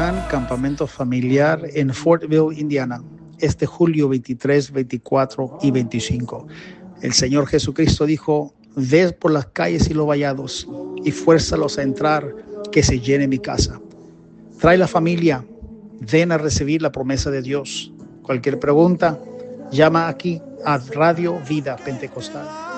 gran campamento familiar en Fortville, Indiana, este julio 23, 24 y 25. El Señor Jesucristo dijo: ved por las calles y los vallados y fuérzalos a entrar, que se llene mi casa. Trae la familia, ven a recibir la promesa de Dios. Cualquier pregunta, llama aquí a Radio Vida Pentecostal.